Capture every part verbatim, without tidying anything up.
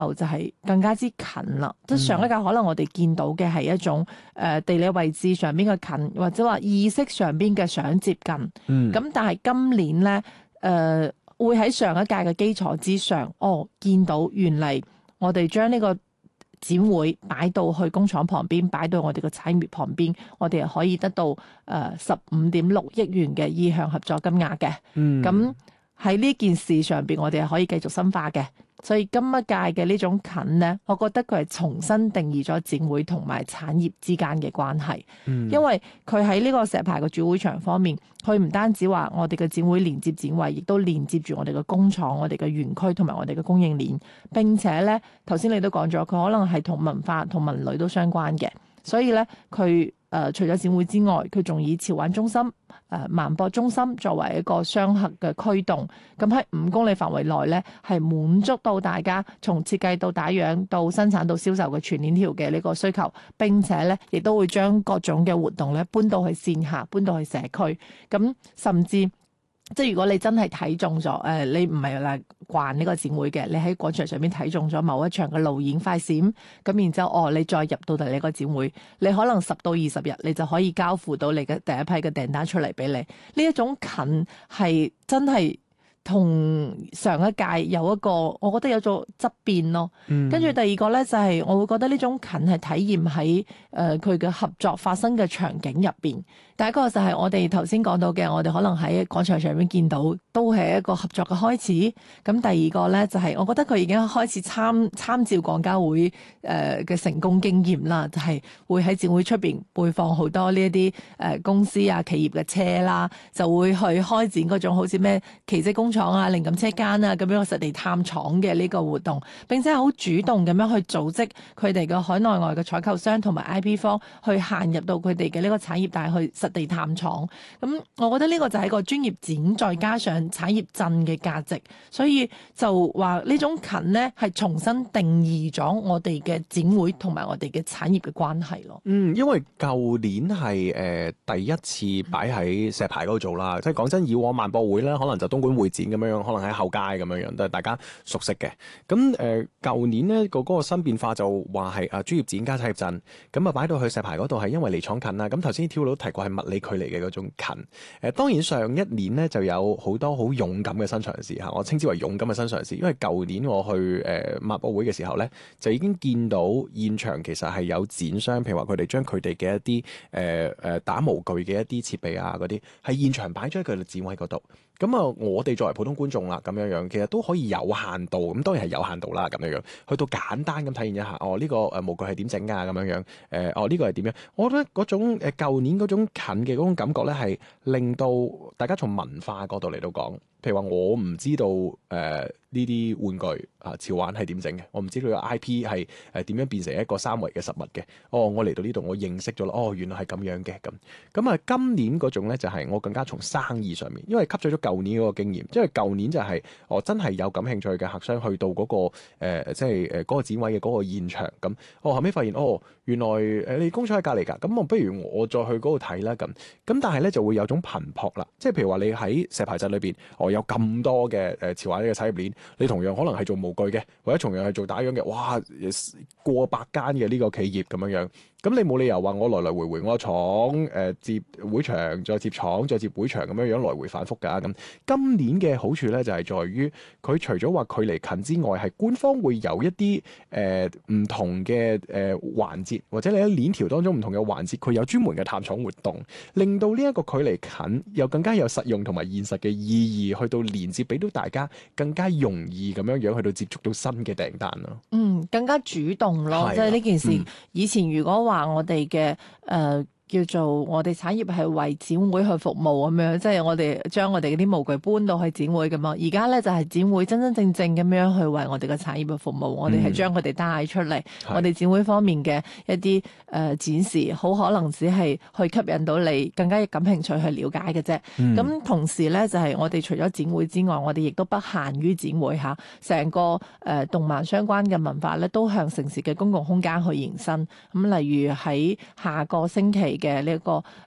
就係更加之近啦。即係上一屆可能我哋見到嘅係一種誒、呃、地理位置上邊嘅近，或者話意識上邊嘅想接近。咁、 嗯、 但係今年咧誒、呃、會喺上一屆嘅基礎之上，哦見到原嚟我哋將呢個展會擺到去工廠旁邊，擺到我哋個產業旁邊，我哋係可以得到誒十五點六億元嘅意向合作金額嘅。咁喺呢件事上邊，我哋係可以繼續深化嘅。所以今一屆嘅呢種近呢，我覺得佢係重新定義咗展會同埋產業之間嘅關係。嗯、因為佢喺呢個石牌嘅主會場方面，佢唔單止話我哋嘅展會連接展位，亦都連接住我哋嘅工廠、我哋嘅園區同埋我哋嘅供應鏈。並且呢，頭先你都講咗，佢可能係同文化同文旅都相關嘅。所以呢，佢誒、呃、除咗展會之外，佢仲以潮玩中心、誒、呃、萬博中心作為一個雙核嘅驅動，咁喺五公里範圍內咧，係滿足到大家從設計到打樣到生產到銷售嘅全鏈條嘅呢個需求。並且咧，亦都會將各種嘅活動咧搬到去線下，搬到去社區，咁甚至。即係如果你真係睇中咗，誒、呃、你唔係嚟慣呢個展會嘅，你喺廣場上面睇中咗某一場嘅路演快閃，咁然之後哦，你再入到嚟呢個展會，你可能十到二十日，你就可以交付到你嘅第一批嘅訂單出嚟俾你。呢一種近係真係同上一屆有一個，我覺得有咗質變咯。嗯、跟住第二個咧就係、是、我會覺得呢種近係體驗喺誒佢嘅合作發生嘅場景入邊。第一個就係我哋頭先講到嘅，我哋可能喺廣場上面見到，都係一個合作嘅開始。咁第二個咧就係、是、我覺得佢已經開始參參照廣交會誒嘅、呃、成功經驗啦，就係、是、會喺展會出邊會放好多呢一啲誒公司啊企業嘅車啦，就會去開展嗰種好似咩奇蹟工廠啊、靈感車間啊咁樣實地探廠嘅呢個活動，並且係好主動咁樣去組織佢哋嘅海內外嘅採購商同埋 I P 方去行入到佢哋嘅呢個產業帶去實地探廠。咁我覺得呢個就係一個專業展，再加上產業鎮嘅價值，所以就話呢種近呢係重新定義咗我哋嘅展會同埋我哋嘅產業嘅關係咯。 嗯，因為舊年係誒、呃、第一次擺喺石牌嗰度做啦，即係講真，以往萬博會咧，可能就東莞會展咁樣樣，可能喺後街咁樣樣，都係大家熟悉嘅。咁誒舊年呢個嗰個新變化就話係啊專業展加產業鎮，咁啊擺到去石牌嗰度係因為離廠近啦。咁頭先挑佬提過係物理距離嘅嗰種近。誒、呃、當然上一年呢就有好多好勇敢嘅新嘗試嚇，我稱之為勇敢嘅新嘗試，因為舊年我去誒萬博會嘅時候咧，就已經見到現場其實係有展商，譬如話佢哋將佢哋嘅一啲誒誒打模具嘅一啲設備啊嗰啲，係現場擺咗喺佢哋展位嗰度。咁啊，我哋作為普通觀眾啦，咁樣樣其實都可以有限度，咁當然係有限度啦，咁樣樣去到簡單咁體驗一下，哦呢、這個誒模具係點整㗎，咁樣樣，誒、呃、哦呢、這個係點樣？我覺得嗰種誒舊年嗰種近嘅嗰種感覺咧，係令到大家從文化角度嚟到講。譬如話我唔知道誒呢啲玩具啊潮玩係點整嘅，我唔知道個 I P 係誒點樣變成一個三維嘅實物嘅。哦，我嚟到呢度我認識咗啦，哦原來係咁樣嘅咁。咁啊今年嗰種咧就係、是、我更加從生意上面，因為吸取咗舊年嗰個經驗，因為舊年就係、是、我真係有感興趣嘅客商去到嗰、那個誒、呃、即係誒嗰個展位嘅嗰個現場咁，我後尾發現哦原來誒你工廠喺隔離㗎，咁我不如我再去嗰度睇啦咁。咁但係咧就會有種頻撲啦，即係譬如話你喺石牌鎮裏邊，我有咁多嘅誒潮玩呢個產業鏈，你同樣可能係做模具嘅，或者同樣係做打樣嘅，哇過百間嘅呢個企業咁樣樣，咁你冇理由話我來來回回我廠誒、呃、接會場再接廠再接會場咁樣樣來回反覆㗎咁。今年嘅好處咧就係、是、在於佢除咗話距離近之外，係官方會有一啲誒唔同嘅誒、呃、環節，或者你喺鏈條當中唔同嘅環節，佢有專門嘅探廠活動，令到呢一個距離近又更加有實用同埋現實嘅意義，去到連接俾到大家更加容易咁樣樣去到接觸到新嘅訂單咯。嗯， 更加主動咯， 的即係呢件事。 嗯、 以前如果話我哋嘅誒。呃叫做我哋產業係為展會去服務咁樣，即係我哋將我哋嗰啲模具搬到去展會咁樣。而家咧就係展會真真正正咁樣去為我哋嘅產業去服務。我哋係將佢哋帶出嚟，嗯、我哋展會方面嘅一啲誒、呃、展示，好可能只係去吸引到你更加感興趣去了解嘅啫。咁、嗯、同時咧就係、是、我哋除咗展會之外，我哋亦都不限於展會嚇，成個誒、呃、動漫相關嘅文化咧都向城市嘅公共空間去延伸。咁例如喺下個星期嘅呢一個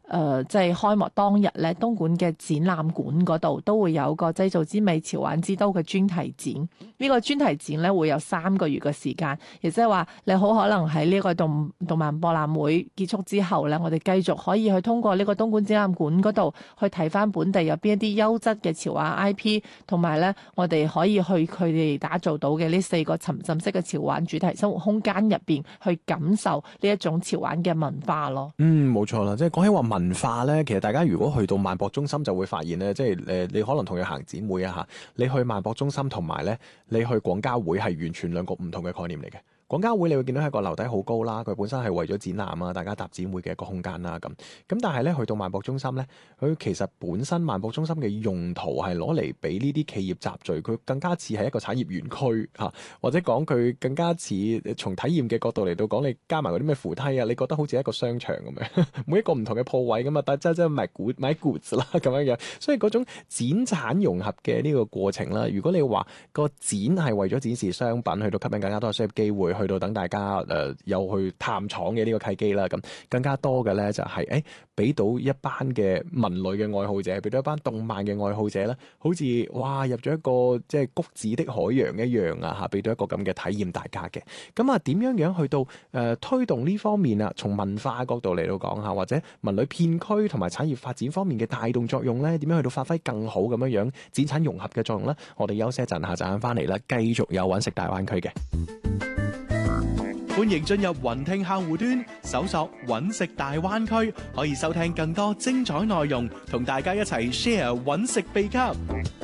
誒即係開幕當日咧，東莞嘅展覽館嗰度都會有個製造之美潮玩之都嘅專題展。呢、這個專題展咧會有三個月嘅時間，亦即係話你好可能喺呢個動動漫博覽會結束之後咧，我哋繼續可以去通過呢個東莞展覽館嗰度去睇翻本地有邊一啲優質嘅潮玩 I P， 同埋咧我哋可以去佢哋打造到嘅呢四個沉浸式嘅潮玩主題生活空間入邊去感受呢一種潮玩嘅文化咯。 嗯，冇錯啦，即係講起話文化咧，其實大家如果去到萬博中心就會發現咧，即係誒你可能同佢行展會啊嚇，你去萬博中心同埋咧你去廣交會係完全兩個唔同嘅概念嚟嘅。廣交會你會見到係個樓底好高啦，佢本身係為咗展覽啊，大家搭展會嘅一個空間啦咁。咁但係咧去到萬博中心咧，佢其實本身萬博中心嘅用途係攞嚟俾呢啲企業集聚，佢更加似係一個產業園區嚇，或者講佢更加似從體驗嘅角度嚟到講，你加埋嗰啲咩扶梯啊，你覺得好似一個商場咁樣，每一個唔同嘅鋪位咁啊，但真真買股買 goods 啦咁樣樣，所以嗰種展產融合嘅呢個過程啦，如果你話個展係為咗展示商品，去到吸引更加多嘅商業機會。去到等大家誒、呃、有去探廠嘅呢個契機啦，咁更加多嘅咧就係誒俾到一班嘅文類嘅愛好者，俾到一班動漫嘅愛好者咧，好似哇入咗一個即係谷子的海洋一樣啊嚇，俾到一個咁嘅體驗大家嘅。咁啊點樣樣去到誒、呃、推動呢方面啊？從文化角度嚟到講下，或者文旅片區同埋產業發展方面嘅帶動作用咧，點樣去到發揮更好咁樣樣展產融合嘅作用咧？我哋休息一陣，下陣翻嚟啦，繼續有揾食大灣區嘅。 歡迎進入雲聽客戶端，搜索揾食大灣區，可以收聽更多精彩內容，同大家一齊 share 揾食秘笈。